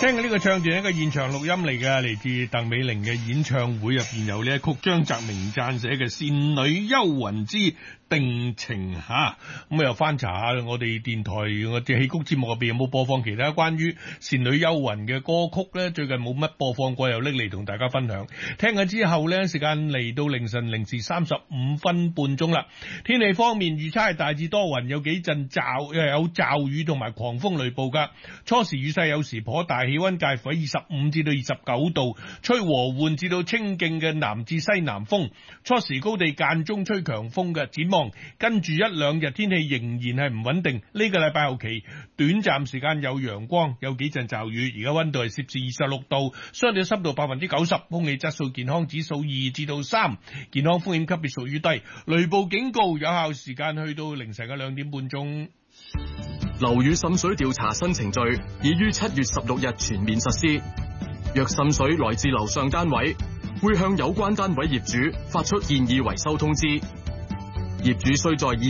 聽嘅呢個唱段係一個現場錄音嚟嘅，嚟自鄧美玲嘅演唱會入邊有呢一曲張澤明撰寫嘅《倩女幽魂之定情》吓，咁又翻查下我哋電台我哋戲曲節目入邊有冇播放其他關於倩女幽魂嘅歌曲呢？最近冇乜播放過，又拎嚟同大家分享。聽咗之後呢，時間嚟到凌晨0時35分半鐘啦。天氣方面預測係大致多雲，有幾陣有驟雨同埋狂風雷暴噶。初時雨勢有時頗大，氣溫介乎喺25至到29度，吹和緩至到清勁嘅南至西南風。初時高地間中吹強風嘅。展望跟住一兩日天氣仍然係唔穩定，呢個禮拜後期短暫時間有陽光，有幾陣驟雨。而家溫度係攝氏26度，相對濕度90%，空氣質素健康指數2至到3，健康風險級別屬於低。雷暴警告有效時間去到凌晨嘅2點半鐘。 樓宇滲水調查新程序已於7月16日全面實施。若滲水來自樓上單位，會向有關單位業主發出建議維修通知。業主須在